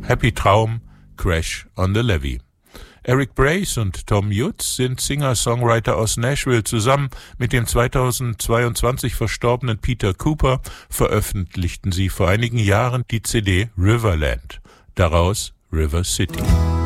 Happy Traum, Crash on the Levee. Eric Brace und Tom Utz sind Singer-Songwriter aus Nashville. Zusammen mit dem 2022 verstorbenen Peter Cooper veröffentlichten sie vor einigen Jahren die CD Riverland, daraus River City.